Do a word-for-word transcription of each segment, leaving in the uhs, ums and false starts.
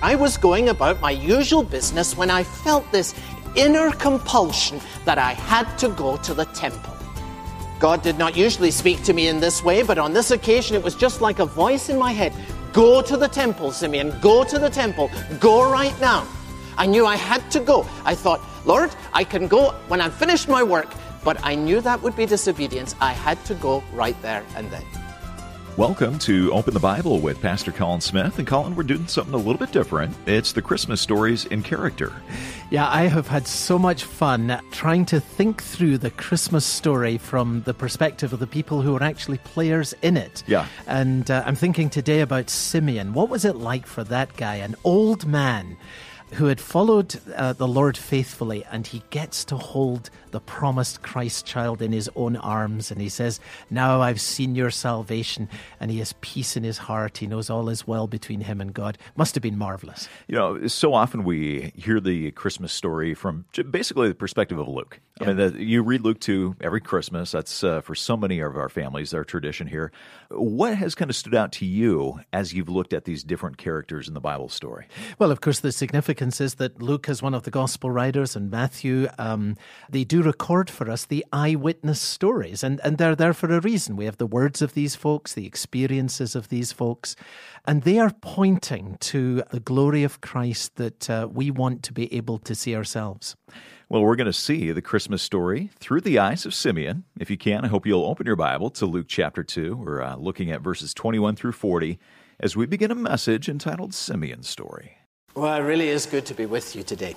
I was going about my usual business when I felt this inner compulsion that I had to go to the temple. God did not usually speak to me in this way, but on this occasion it was just like a voice in my head. Go to the temple, Simeon. Go to the temple. Go right now. I knew I had to go. I thought, Lord, I can go when I've finished my work, but I knew that would be disobedience. I had to go right there and then. Welcome to Open the Bible with Pastor Colin Smith. And Colin, we're doing something a little bit different. It's the Christmas stories in character. Yeah, I have had so much fun trying to think through the Christmas story from the perspective of the people who are actually players in it. Yeah. And uh, I'm thinking today about Simeon. What was it like for that guy, an old man who had followed uh, the Lord faithfully, and he gets to hold the promised Christ child in his own arms, and he says, now I've seen your salvation, and he has peace in his heart. He knows all is well between him and God. Must have been marvelous. You know, so often we hear the Christmas story from basically the perspective of Luke. Yeah. I mean, the, you read Luke two every Christmas. That's uh, for so many of our families, our tradition here. What has kind of stood out to you as you've looked at these different characters in the Bible story? Well, of course, the significance is that Luke is one of the gospel writers, and Matthew, um, they do record for us the eyewitness stories, and, and they're there for a reason. We have the words of these folks, the experiences of these folks, and they are pointing to the glory of Christ that uh, we want to be able to see ourselves. Well, we're going to see the Christmas story through the eyes of Simeon. If you can, I hope you'll open your Bible to Luke chapter two. We're uh, looking at verses twenty-one through forty as we begin a message entitled Simeon's Story. Well, it really is good to be with you today.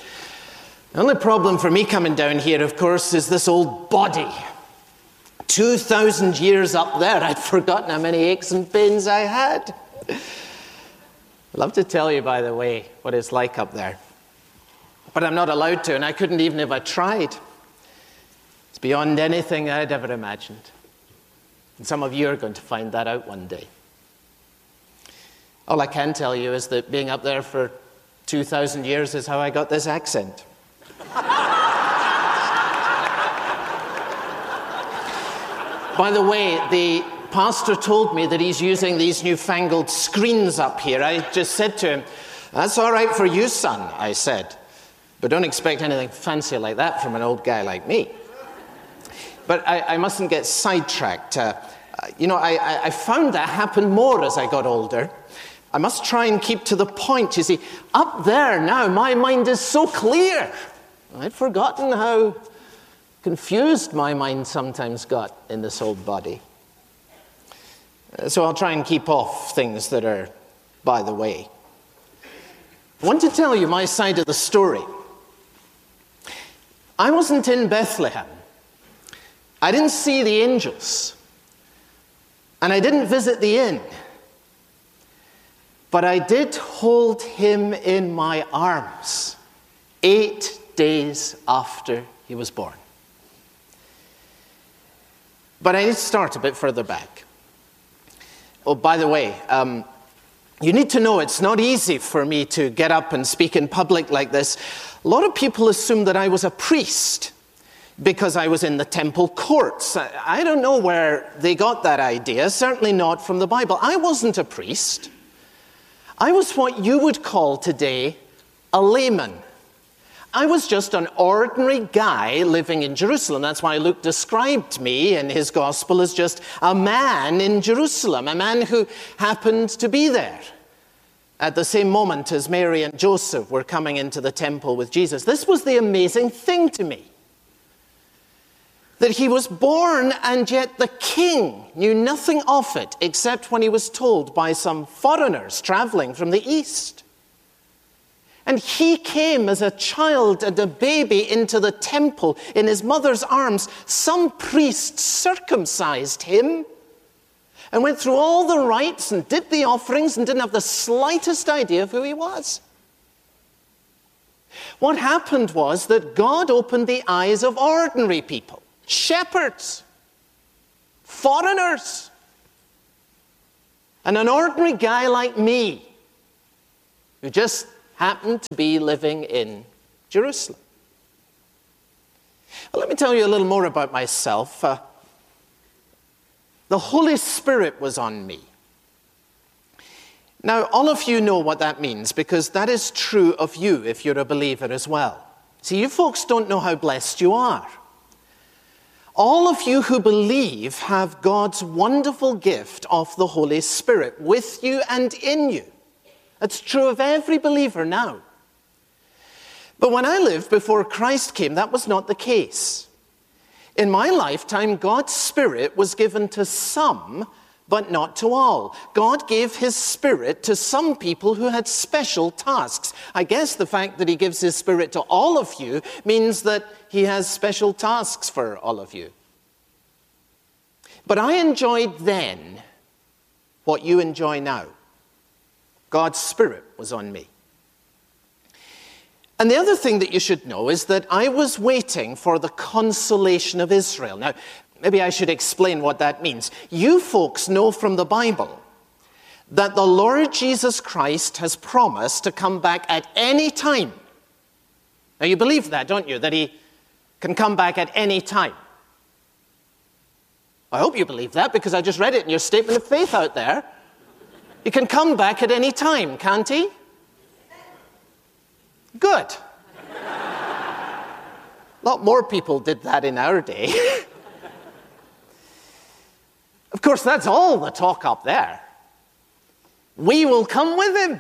The only problem for me coming down here, of course, is this old body. two thousand years up there, I'd forgotten how many aches and pains I had. I'd love to tell you, by the way, what it's like up there. But I'm not allowed to, and I couldn't even if I tried. It's beyond anything I'd ever imagined. And some of you are going to find that out one day. All I can tell you is that being up there for two thousand years is how I got this accent. By the way, the pastor told me that he's using these newfangled screens up here. I just said to him, that's all right for you, son, I said. But don't expect anything fancy like that from an old guy like me. But I, I mustn't get sidetracked. Uh, you know, I, I found that happened more as I got older. I must try and keep to the point. You see, up there now, my mind is so clear. I'd forgotten how confused my mind sometimes got in this old body. So I'll try and keep off things that are by the way. I want to tell you my side of the story. I wasn't in Bethlehem. I didn't see the angels. And I didn't visit the inn. But I did hold him in my arms eight days after he was born. But I need to start a bit further back. Oh, by the way, um, you need to know it's not easy for me to get up and speak in public like this. A lot of people assume that I was a priest because I was in the temple courts. I don't know where they got that idea, certainly not from the Bible. I wasn't a priest. I was what you would call today a layman. I was just an ordinary guy living in Jerusalem. That's why Luke described me in his gospel as just a man in Jerusalem, a man who happened to be there at the same moment as Mary and Joseph were coming into the temple with Jesus. This was the amazing thing to me, that he was born and yet the king knew nothing of it except when he was told by some foreigners traveling from the east. And he came as a child and a baby into the temple in his mother's arms. Some priest circumcised him and went through all the rites and did the offerings and didn't have the slightest idea of who he was. What happened was that God opened the eyes of ordinary people, shepherds, foreigners, and an ordinary guy like me who just happened to be living in Jerusalem. Well, let me tell you a little more about myself. Uh, the Holy Spirit was on me. Now, all of you know what that means, because that is true of you if you're a believer as well. See, you folks don't know how blessed you are. All of you who believe have God's wonderful gift of the Holy Spirit with you and in you. That's true of every believer now. But when I lived before Christ came, that was not the case. In my lifetime, God's Spirit was given to some, but not to all. God gave his Spirit to some people who had special tasks. I guess the fact that he gives his Spirit to all of you means that he has special tasks for all of you. But I enjoyed then what you enjoy now. God's Spirit was on me. And the other thing that you should know is that I was waiting for the consolation of Israel. Now, maybe I should explain what that means. You folks know from the Bible that the Lord Jesus Christ has promised to come back at any time. Now, you believe that, don't you? That he can come back at any time. I hope you believe that, because I just read it in your statement of faith out there. He can come back at any time, can't he? Good. A lot more people did that in our day. Of course, that's all the talk up there. We will come with him.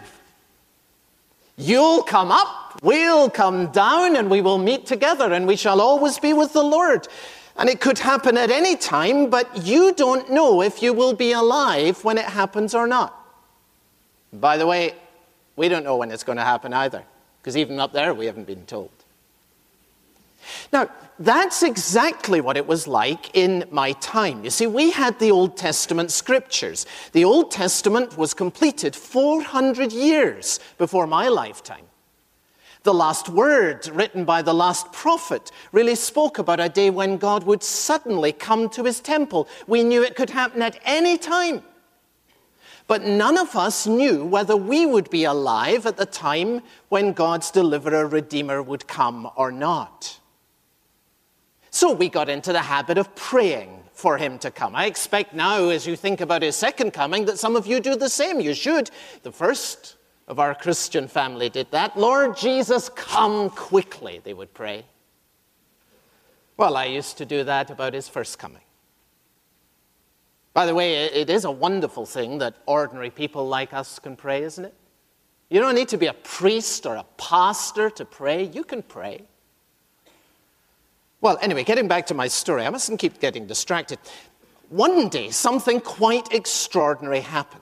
You'll come up, we'll come down, and we will meet together, and we shall always be with the Lord. And it could happen at any time, but you don't know if you will be alive when it happens or not. By the way, we don't know when it's going to happen either, because even up there we haven't been told. Now, that's exactly what it was like in my time. You see, we had the Old Testament scriptures. The Old Testament was completed four hundred years before my lifetime. The last word written by the last prophet really spoke about a day when God would suddenly come to his temple. We knew it could happen at any time. But none of us knew whether we would be alive at the time when God's deliverer, Redeemer, would come or not. So we got into the habit of praying for him to come. I expect now, as you think about his second coming, that some of you do the same. You should. The first of our Christian family did that. Lord Jesus, come quickly, they would pray. Well, I used to do that about his first coming. By the way, it is a wonderful thing that ordinary people like us can pray, isn't it? You don't need to be a priest or a pastor to pray. You can pray. Well, anyway, getting back to my story, I mustn't keep getting distracted. One day, something quite extraordinary happened.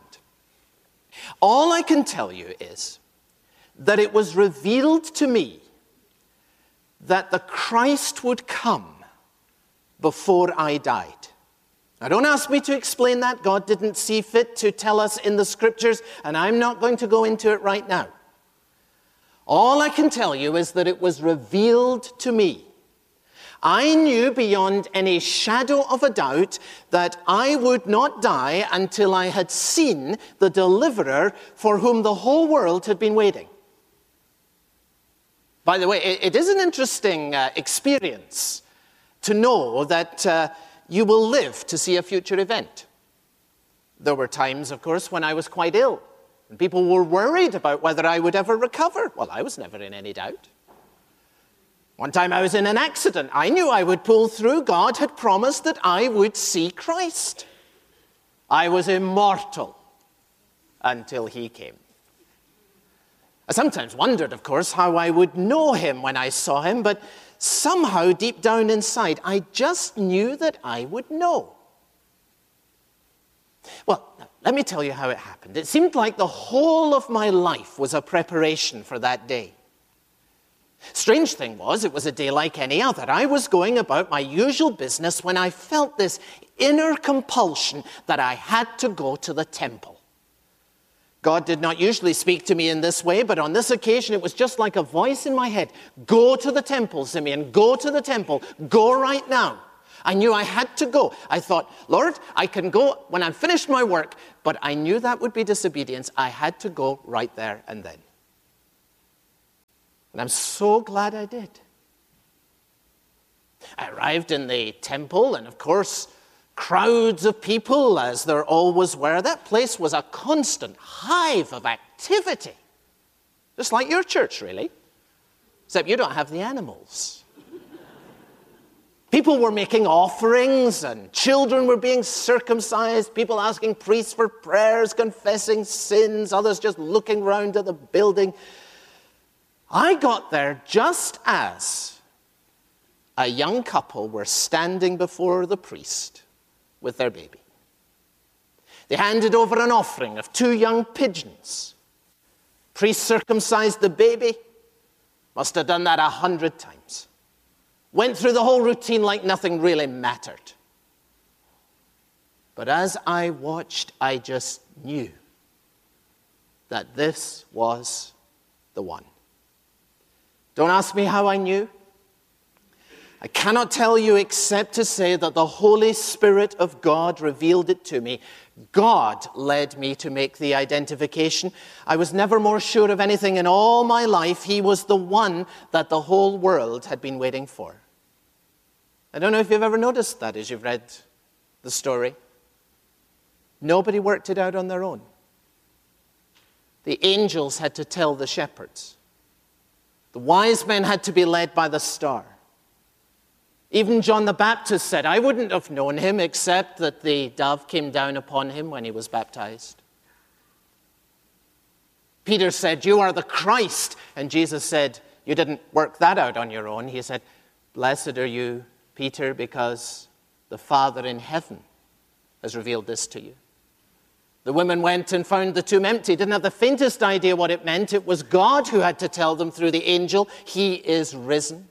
All I can tell you is that it was revealed to me that the Christ would come before I died. Now, don't ask me to explain that. God didn't see fit to tell us in the scriptures, and I'm not going to go into it right now. All I can tell you is that it was revealed to me. I knew beyond any shadow of a doubt that I would not die until I had seen the deliverer for whom the whole world had been waiting. By the way, it is an interesting uh, experience to know that uh, you will live to see a future event. There were times, of course, when I was quite ill, and people were worried about whether I would ever recover. Well, I was never in any doubt. One time I was in an accident. I knew I would pull through. God had promised that I would see Christ. I was immortal until he came. I sometimes wondered, of course, how I would know him when I saw him, but somehow deep down inside, I just knew that I would know. Well, let me tell you how it happened. It seemed like the whole of my life was a preparation for that day. Strange thing was, it was a day like any other. I was going about my usual business when I felt this inner compulsion that I had to go to the temple. God did not usually speak to me in this way, but on this occasion it was just like a voice in my head. Go to the temple, Simeon. Go to the temple. Go right now. I knew I had to go. I thought, Lord, I can go when I'm finished my work, but I knew that would be disobedience. I had to go right there and then. And I'm so glad I did. I arrived in the temple, and of course, crowds of people, as there always were. That place was a constant hive of activity. Just like your church, really. Except you don't have the animals. People were making offerings, and children were being circumcised, people asking priests for prayers, confessing sins, others just looking round at the building. I got there just as a young couple were standing before the priest with their baby. They handed over an offering of two young pigeons. Priest circumcised the baby. Must have done that a hundred times. Went through the whole routine like nothing really mattered. But as I watched, I just knew that this was the one. Don't ask me how I knew. I cannot tell you except to say that the Holy Spirit of God revealed it to me. God led me to make the identification. I was never more sure of anything in all my life. He was the one that the whole world had been waiting for. I don't know if you've ever noticed that as you've read the story. Nobody worked it out on their own. The angels had to tell the shepherds. The wise men had to be led by the star. Even John the Baptist said, I wouldn't have known him except that the dove came down upon him when he was baptized. Peter said, you are the Christ. And Jesus said, you didn't work that out on your own. He said, blessed are you, Peter, because the Father in heaven has revealed this to you. The women went and found the tomb empty, didn't have the faintest idea what it meant. It was God who had to tell them through the angel, he is risen.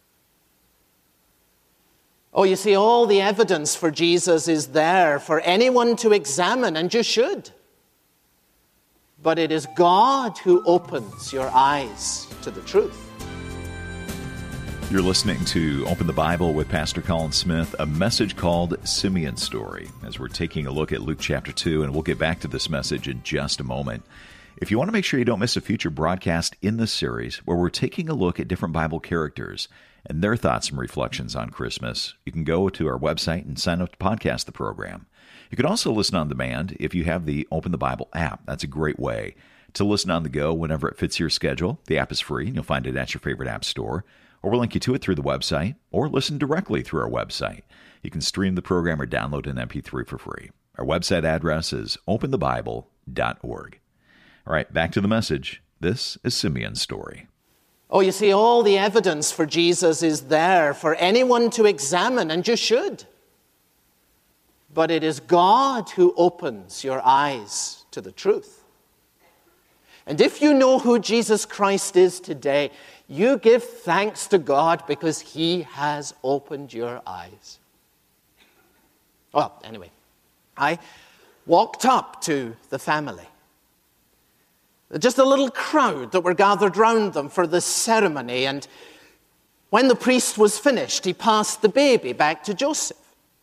Oh, you see, all the evidence for Jesus is there for anyone to examine, and you should. But it is God who opens your eyes to the truth. You're listening to Open the Bible with Pastor Colin Smith, a message called Simeon's Story, as we're taking a look at Luke chapter two, and we'll get back to this message in just a moment. If you want to make sure you don't miss a future broadcast in this series, where we're taking a look at different Bible characters and their thoughts and reflections on Christmas, you can go to our website and sign up to podcast the program. You can also listen on demand if you have the Open the Bible app. That's a great way to listen on the go whenever it fits your schedule. The app is free, and you'll find it at your favorite app store. Or we'll link you to it through the website, or listen directly through our website. You can stream the program or download an M P three for free. Our website address is open the bible dot org. All right, back to the message. This is Simeon's story. Oh, you see, all the evidence for Jesus is there for anyone to examine, and you should. But it is God who opens your eyes to the truth. And if you know who Jesus Christ is today, you give thanks to God because he has opened your eyes. Well, anyway, I walked up to the family. Just a little crowd that were gathered round them for this ceremony. And when the priest was finished, he passed the baby back to Joseph.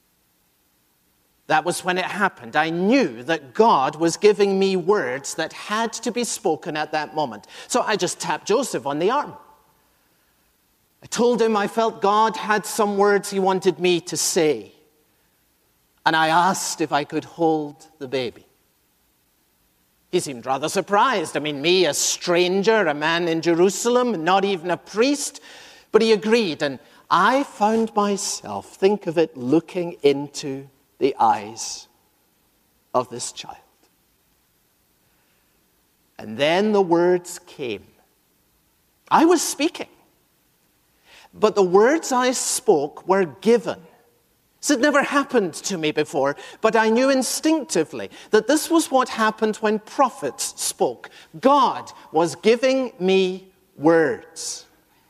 That was when it happened. I knew that God was giving me words that had to be spoken at that moment. So I just tapped Joseph on the arm. I told him I felt God had some words he wanted me to say. And I asked if I could hold the baby. He seemed rather surprised. I mean, me, a stranger, a man in Jerusalem, not even a priest. But he agreed, and I found myself, think of it, looking into the eyes of this child. And then the words came. I was speaking, but the words I spoke were given. This had never happened to me before, but I knew instinctively that this was what happened when prophets spoke. God was giving me words.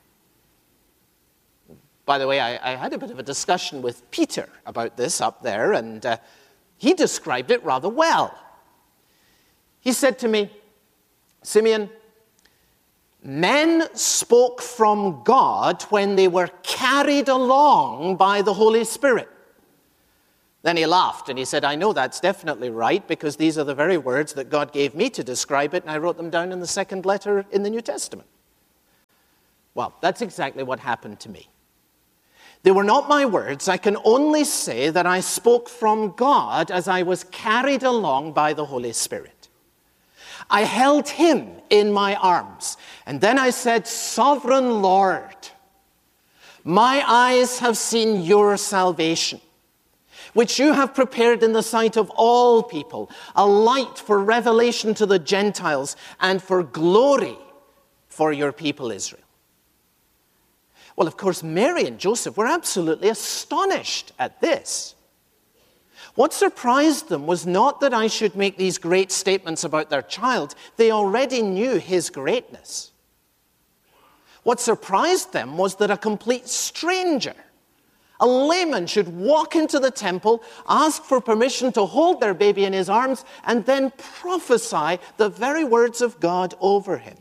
By the way, I, I had a bit of a discussion with Peter about this up there, and uh, he described it rather well. He said to me, Simeon, men spoke from God when they were carried along by the Holy Spirit. Then he laughed and he said, I know that's definitely right because these are the very words that God gave me to describe it, and I wrote them down in the second letter in the New Testament. Well, that's exactly what happened to me. They were not my words. I can only say that I spoke from God as I was carried along by the Holy Spirit. I held him in my arms, and then I said, Sovereign Lord, my eyes have seen your salvation, which you have prepared in the sight of all people, a light for revelation to the Gentiles and for glory for your people Israel. Well, of course, Mary and Joseph were absolutely astonished at this. What surprised them was not that I should make these great statements about their child. They already knew his greatness. What surprised them was that a complete stranger, a layman, should walk into the temple, ask for permission to hold their baby in his arms, and then prophesy the very words of God over him.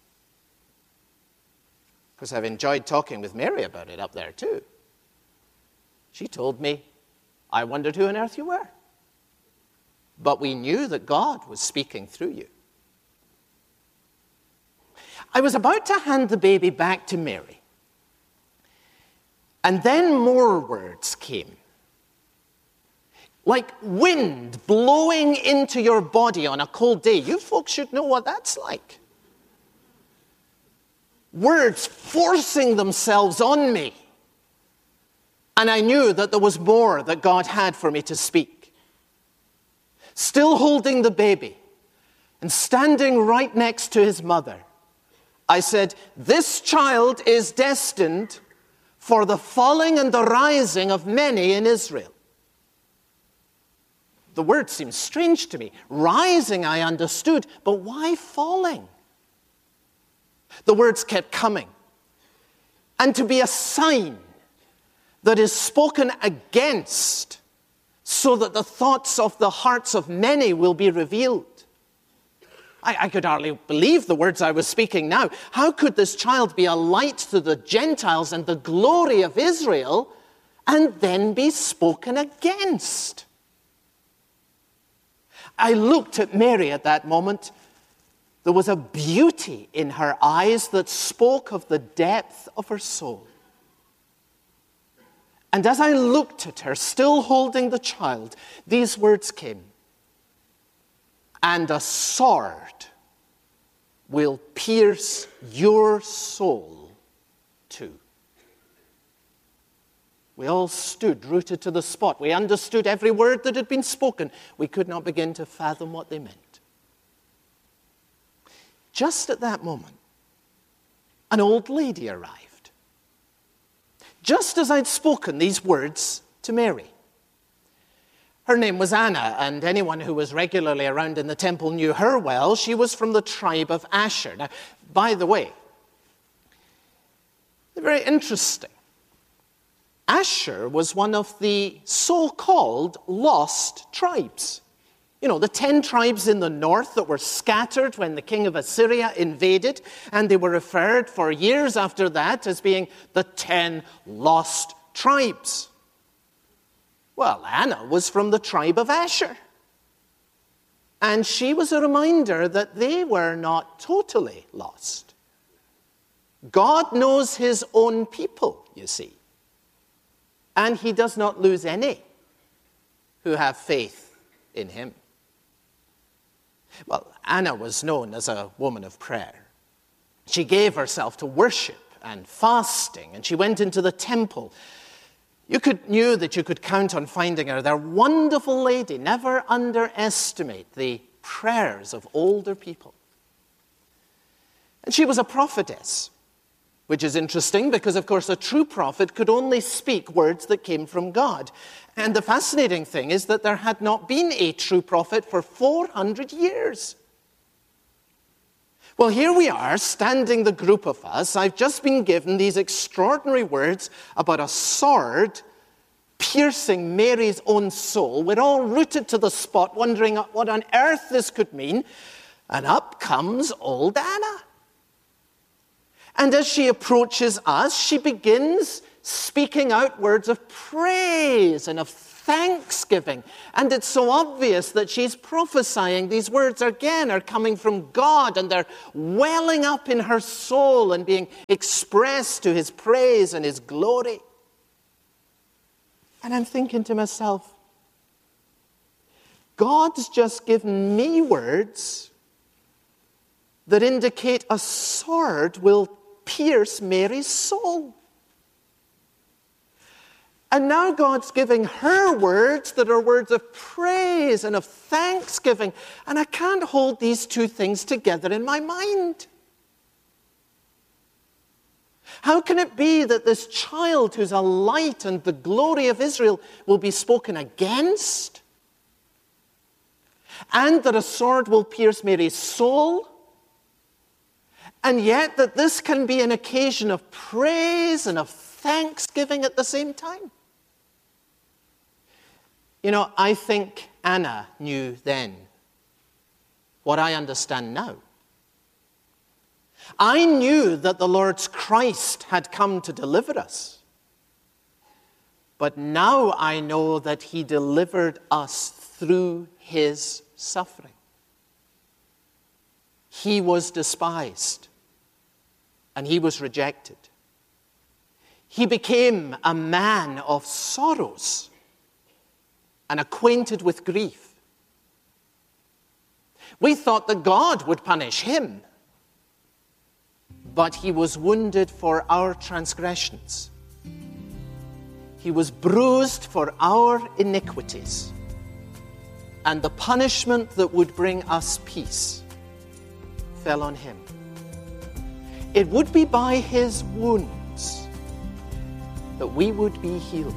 Of course, I've enjoyed talking with Mary about it up there too. She told me, I wondered who on earth you were. But we knew that God was speaking through you. I was about to hand the baby back to Mary. And then more words came. Like wind blowing into your body on a cold day. You folks should know what that's like. Words forcing themselves on me. And I knew that there was more that God had for me to speak. Still holding the baby and standing right next to his mother, I said, this child is destined for the falling and the rising of many in Israel. The word seems strange to me. Rising, I understood, but why falling? The words kept coming. And to be a sign that is spoken against, so that the thoughts of the hearts of many will be revealed. I, I could hardly believe the words I was speaking now. How could this child be a light to the Gentiles and the glory of Israel, and then be spoken against? I looked at Mary at that moment. There was a beauty in her eyes that spoke of the depth of her soul. And as I looked at her, still holding the child, these words came. And a sword will pierce your soul too. We all stood rooted to the spot. We understood every word that had been spoken. We could not begin to fathom what they meant. Just at that moment, an old lady arrived. Just as I'd spoken these words to Mary. Her name was Anna, and anyone who was regularly around in the temple knew her well. She was from the tribe of Asher. Now, by the way, they're very interesting. Asher was one of the so-called lost tribes. You know, the ten tribes in the north that were scattered when the king of Assyria invaded, and they were referred for years after that as being the ten lost tribes. Well, Anna was from the tribe of Asher. And she was a reminder that they were not totally lost. God knows his own people, you see. And he does not lose any who have faith in him. Well, Anna was known as a woman of prayer. She gave herself to worship and fasting, and she went into the temple. You could, knew that you could count on finding her there. Wonderful lady. Never underestimate the prayers of older people. And she was a prophetess, which is interesting because, of course, a true prophet could only speak words that came from God. And the fascinating thing is that there had not been a true prophet for four hundred years. Well, here we are, standing the group of us. I've just been given these extraordinary words about a sword piercing Mary's own soul. We're all rooted to the spot, wondering what on earth this could mean. And up comes old Anna. And as she approaches us, she begins speaking out words of praise and of thanksgiving. And it's so obvious that she's prophesying. These words, again, are coming from God, and they're welling up in her soul and being expressed to his praise and his glory. And I'm thinking to myself, God's just given me words that indicate a sword will pierce Mary's soul. And now God's giving her words that are words of praise and of thanksgiving. And I can't hold these two things together in my mind. How can it be that this child who's a light and the glory of Israel will be spoken against? And that a sword will pierce Mary's soul? And yet that this can be an occasion of praise and of thanksgiving at the same time? You know, I think Anna knew then what I understand now. I knew that the Lord's Christ had come to deliver us. But now I know that he delivered us through his suffering. He was despised and he was rejected. He became a man of sorrows and acquainted with grief. We thought that God would punish him, but he was wounded for our transgressions. He was bruised for our iniquities, and the punishment that would bring us peace fell on him. It would be by his wounds that we would be healed.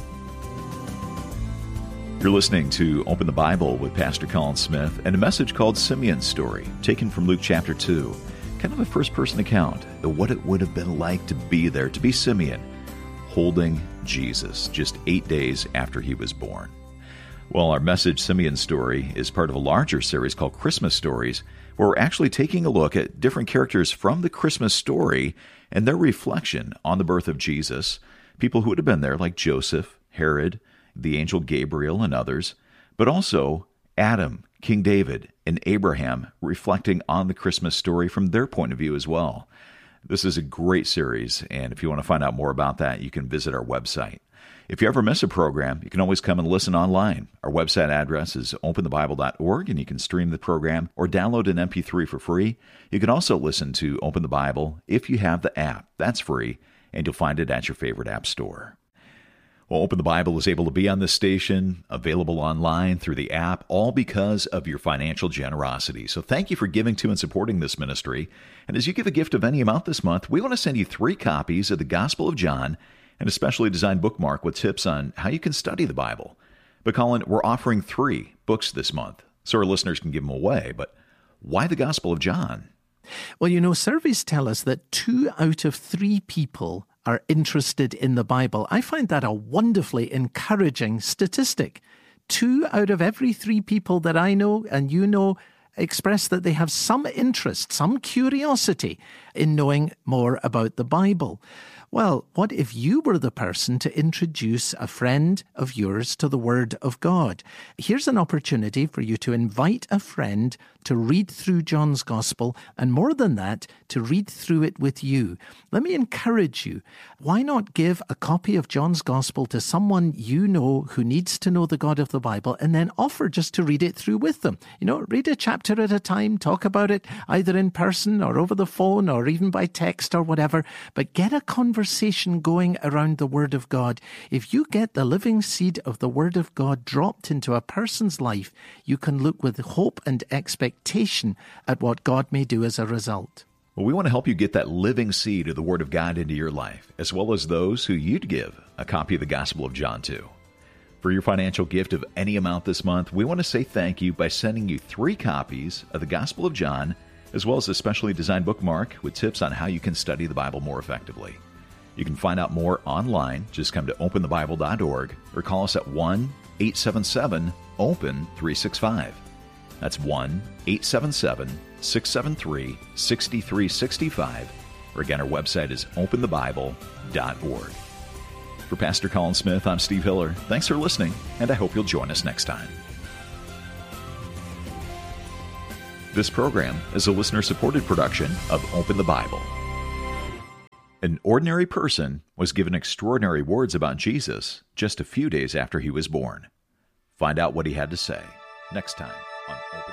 You're listening to Open the Bible with Pastor Colin Smith and a message called Simeon's Story, taken from Luke chapter two. Kind of a first-person account of what it would have been like to be there, to be Simeon, holding Jesus just eight days after he was born. Well, our message, Simeon's Story, is part of a larger series called Christmas Stories, where we're actually taking a look at different characters from the Christmas story and their reflection on the birth of Jesus, people who would have been there like Joseph, Herod, the angel Gabriel, and others, but also Adam, King David, and Abraham, reflecting on the Christmas story from their point of view as well. This is a great series, and if you want to find out more about that, you can visit our website. If you ever miss a program, you can always come and listen online. Our website address is open the bible dot org, and you can stream the program or download an M P three for free. You can also listen to Open the Bible if you have the app. That's free, and you'll find it at your favorite app store. Well, Open the Bible is able to be on this station, available online through the app, all because of your financial generosity. So thank you for giving to and supporting this ministry. And as you give a gift of any amount this month, we want to send you three copies of the Gospel of John and a specially designed bookmark with tips on how you can study the Bible. But Colin, we're offering three books this month, so our listeners can give them away. But why the Gospel of John? Well, you know, surveys tell us that two out of three people are interested in the Bible. I find that a wonderfully encouraging statistic. Two out of every three people that I know and you know express that they have some interest, some curiosity in knowing more about the Bible. Well, what if you were the person to introduce a friend of yours to the Word of God? Here's an opportunity for you to invite a friend to read through John's Gospel, and more than that, to read through it with you. Let me encourage you. Why not give a copy of John's Gospel to someone you know who needs to know the God of the Bible, and then offer just to read it through with them? You know, read a chapter at a time, talk about it either in person or over the phone or even by text or whatever, but get a conversation going around the Word of God. If you get the living seed of the Word of God dropped into a person's life, you can look with hope and expectation at what God may do as a result. Well, we want to help you get that living seed of the Word of God into your life, as well as those who you'd give a copy of the Gospel of John to. For your financial gift of any amount this month, we want to say thank you by sending you three copies of the Gospel of John, as well as a specially designed bookmark with tips on how you can study the Bible more effectively. You can find out more online. Just come to open the bible dot org or call us at one eight seven seven open three six five. That's one eight seven seven six seven three six three six five. Or again, our website is open the bible dot org. For Pastor Colin Smith, I'm Steve Hiller. Thanks for listening, and I hope you'll join us next time. This program is a listener-supported production of Open the Bible. An ordinary person was given extraordinary words about Jesus just a few days after he was born. Find out what he had to say next time on Open